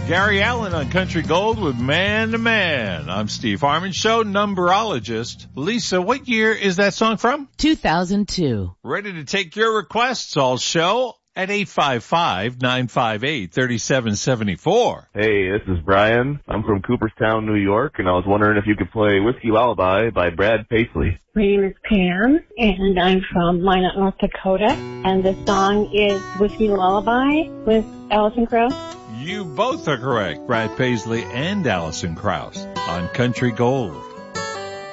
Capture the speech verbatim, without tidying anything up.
Gary Allen on Country Gold with Man to Man. I'm Steve Harmon, show numberologist. Lisa, what year is that song from? two thousand two. Ready to take your requests all show at eight five five, nine five eight, three seven seven four. Hey, this is Brian. I'm from Cooperstown, New York, and I was wondering if you could play Whiskey Lullaby by Brad Paisley. My name is Pam, and I'm from Minot, North Dakota, and the song is Whiskey Lullaby with Alison Krauss. You both are correct. Brad Paisley and Alison Krauss on Country Gold.